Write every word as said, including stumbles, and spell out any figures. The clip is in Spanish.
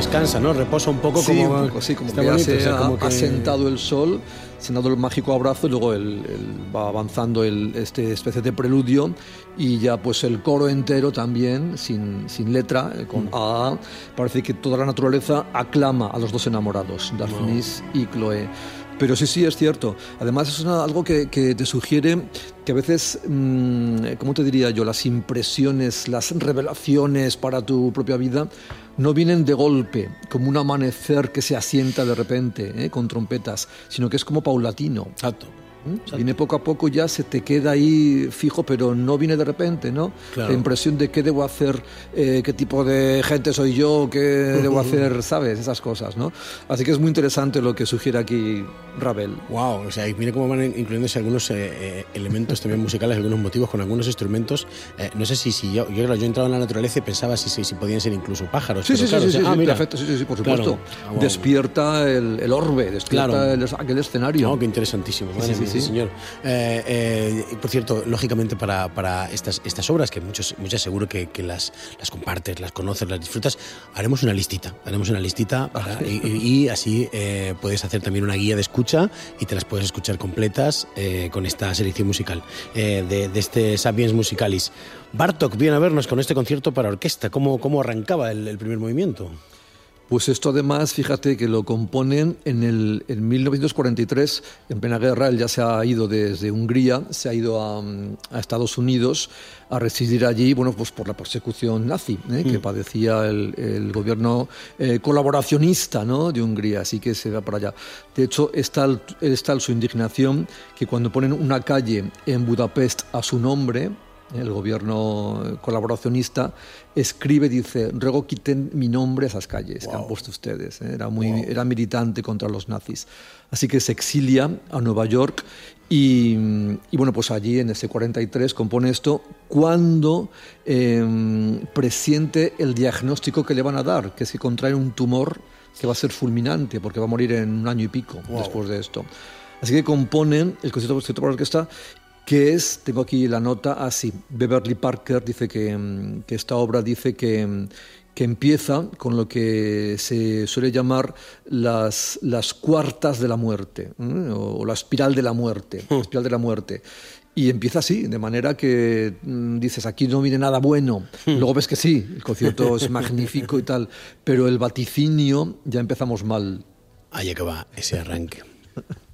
descansa, ¿no? Reposa un poco, sí, como... un poco, sí, como está que ya bonito, se o sea, ha, como que... ha sentado el sol, se ha dado el mágico abrazo y luego el, el, va avanzando el, este especie de preludio y ya pues el coro entero también, sin, sin letra, con mm. A, parece que toda la naturaleza aclama a los dos enamorados, Daphnis no. y Chloe. Pero sí, sí, es cierto. Además es una, algo que, que te sugiere que a veces, mmm, ¿cómo te diría yo? Las impresiones, las revelaciones para tu propia vida no vienen de golpe, como un amanecer que se asienta de repente, ¿eh? Con trompetas, sino que es como paulatino. Exacto. ¿Mm? Viene poco a poco, ya se te queda ahí fijo, pero no viene de repente, ¿no? Claro. La impresión de qué debo hacer, eh, qué tipo de gente soy yo, qué debo hacer, ¿sabes? Esas cosas, ¿no? Así que es muy interesante lo que sugiere aquí Ravel. Wow, o sea, y mira cómo van incluyéndose algunos eh, eh, elementos también musicales, algunos motivos con algunos instrumentos. Eh, no sé si, si yo, yo, yo entraba en la naturaleza y pensaba si, si, si podían ser incluso pájaros. Sí, sí, claro, sí, o sea, sí, ah, sí, mira. perfecto, sí, sí, sí, por supuesto. Claro. Ah, wow. Despierta el, el orbe, despierta claro. el, aquel escenario. Oh, qué interesantísimo. Madre sí, sí, mía, sí, sí. señor. Eh, eh, por cierto, lógicamente para, para estas, estas obras, que muchos, muchas seguro que, que las, las compartes, las conoces, las disfrutas, haremos una listita, haremos una listita para, y, y así eh, puedes hacer también una guía de escucha y te las puedes escuchar completas eh, con esta selección musical eh, de, de este Sapiens Musicalis. Bartók, viene a vernos con este concierto para orquesta. ¿Cómo, cómo arrancaba el, el primer movimiento? Pues esto además, fíjate que lo componen en, el, en mil novecientos cuarenta y tres, en plena guerra. Él ya se ha ido desde Hungría, se ha ido a, a Estados Unidos a residir allí, bueno, pues por la persecución nazi, ¿eh? mm. que padecía el, el gobierno eh, colaboracionista, ¿no? de Hungría, así que se va para allá. De hecho, es tal, es tal su indignación que cuando ponen una calle en Budapest a su nombre, el gobierno colaboracionista escribe, dice, ruego quiten mi nombre a esas calles wow. que han puesto ustedes. ¿eh? Era, muy, wow. era militante contra los nazis. Así que se exilia a Nueva York y, y bueno, pues allí en ese cuarenta y tres compone esto cuando eh, presiente el diagnóstico que le van a dar, que es que contrae un tumor que va a ser fulminante porque va a morir en un año y pico wow. después de esto. Así que componen el concierto para orquesta, que es, tengo aquí la nota, así, ah, Beverly Parker dice que, que esta obra dice que, que empieza con lo que se suele llamar las, las cuartas de la muerte, ¿eh? o, o la espiral de la muerte, la espiral de la muerte. Y empieza así, de manera que mmm, dices, aquí no viene nada bueno. Luego ves que sí, el concierto es magnífico y tal, pero el vaticinio ya empezamos mal. Allá que va ese arranque.